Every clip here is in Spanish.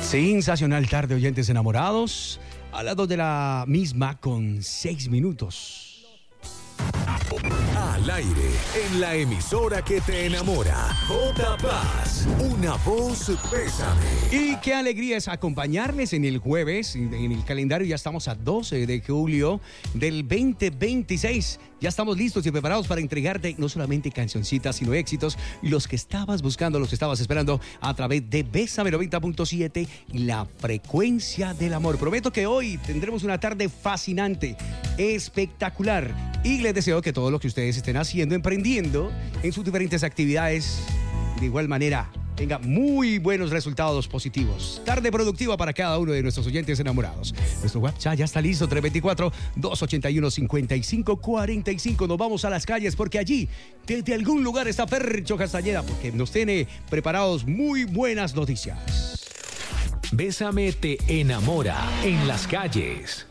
Sensacional tarde, oyentes enamorados. A las 2 de la misma con 6 minutos. Al aire, en la emisora que te enamora. J Paz, una voz Bésame. Y qué alegría es acompañarles en el jueves. En el calendario ya estamos a 12 de julio del 2026. Ya estamos listos y preparados para entregarte no solamente cancioncitas, sino éxitos, los que estabas buscando, los que estabas esperando a través de Bésame 90.7 y la frecuencia del amor. Prometo que hoy tendremos una tarde fascinante, espectacular. Y les deseo que todo lo que ustedes estén haciendo, emprendiendo en sus diferentes actividades, de igual manera, tenga muy buenos resultados positivos. Tarde productiva para cada uno de nuestros oyentes enamorados. Nuestro WhatsApp ya está listo, 324-281-5545. Nos vamos a las calles porque allí, desde algún lugar, está Fercho Castañeda, porque nos tiene preparados muy buenas noticias. Bésame te enamora en las calles.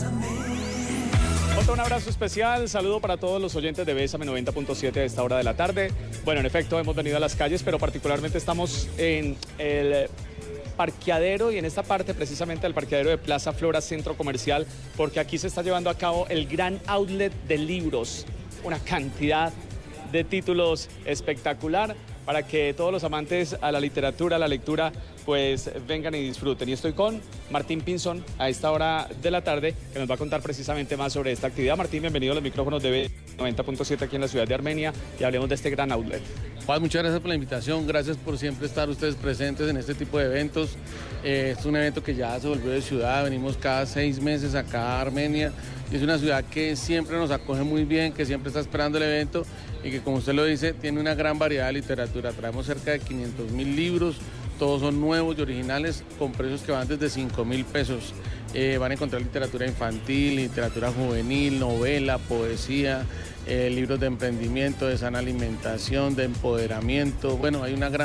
Un abrazo especial, saludo para todos los oyentes de Bésame 90.7 a esta hora de la tarde. Bueno, en efecto, hemos venido a las calles, pero particularmente estamos en el parqueadero y en esta parte precisamente del parqueadero de Plaza Flora Centro Comercial, porque aquí se está llevando a cabo el gran outlet de libros, una cantidad de títulos espectacular para que todos los amantes a la literatura, a la lectura, pues vengan y disfruten. Y estoy con Martín Pinzón a esta hora de la tarde, que nos va a contar precisamente más sobre esta actividad. Martín, bienvenido a los micrófonos de 90.7 aquí en la ciudad de Armenia y hablemos de este gran outlet. Juan, muchas gracias por la invitación, gracias por siempre estar ustedes presentes en este tipo de eventos. Es un evento que ya se volvió de ciudad, venimos cada 6 meses acá a Armenia y es una ciudad que siempre nos acoge muy bien, que siempre está esperando el evento y que, como usted lo dice, tiene una gran variedad de literatura. Traemos cerca de 500.000 libros, todos son nuevos y originales con precios que van desde 5.000 pesos. Van a encontrar literatura infantil, literatura juvenil, novela, poesía, libros de emprendimiento, de sana alimentación, de empoderamiento. Bueno, hay una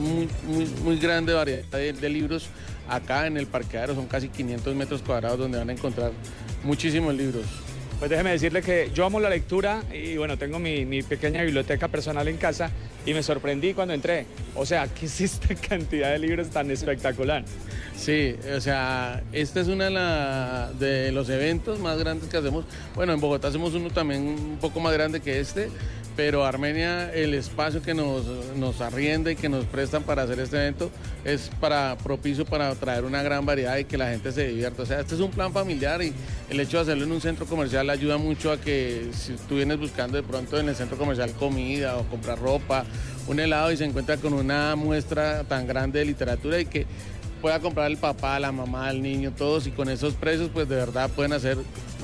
muy grande variedad de libros acá en el parqueadero, son casi 500 metros cuadrados donde van a encontrar muchísimos libros. Pues déjeme decirle que yo amo la lectura y bueno, tengo mi pequeña biblioteca personal en casa y me sorprendí cuando entré. O sea, ¿qué es esta cantidad de libros tan espectacular? Sí, o sea, este es uno de los eventos más grandes que hacemos. Bueno, en Bogotá hacemos uno también un poco más grande que este, pero Armenia, el espacio que nos arrienda y que nos prestan para hacer este evento es propicio para traer una gran variedad y que la gente se divierta. O sea, este es un plan familiar y el hecho de hacerlo en un centro comercial ayuda mucho a que si tú vienes buscando de pronto en el centro comercial comida o comprar ropa, un helado y se encuentra con una muestra tan grande de literatura y que pueda comprar el papá, la mamá, el niño, todos, y con esos precios pues de verdad pueden hacer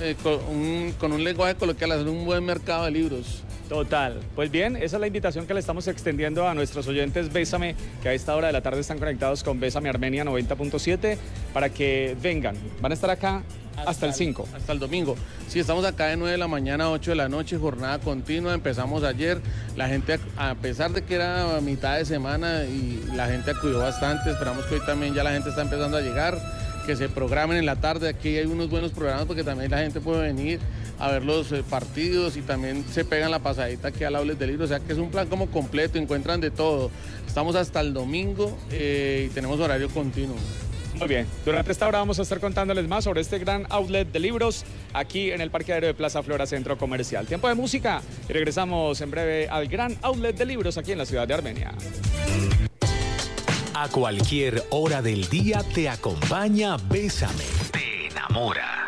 con un lenguaje coloquial, hacer un buen mercado de libros. Total. Pues bien, esa es la invitación que le estamos extendiendo a nuestros oyentes Bésame, que a esta hora de la tarde están conectados con Bésame Armenia 90.7, para que vengan. Van a estar acá hasta el 5. Hasta el domingo. Sí, estamos acá de 9 de la mañana a 8 de la noche, jornada continua. Empezamos ayer. La gente, a pesar de que era mitad de semana, y la gente acudió bastante. Esperamos que hoy también ya la gente está empezando a llegar, que se programen en la tarde. Aquí hay unos buenos programas porque también la gente puede venir a ver los partidos y también se pegan la pasadita aquí al outlet del libro. O sea que es un plan como completo, encuentran de todo. Estamos hasta el domingo y tenemos horario continuo. Muy bien, durante esta hora vamos a estar contándoles más sobre este gran outlet de libros aquí en el parqueadero de Plaza Flora Centro Comercial. Tiempo de música y regresamos en breve al gran outlet de libros aquí en la ciudad de Armenia. A cualquier hora del día te acompaña Bésame. Te enamora.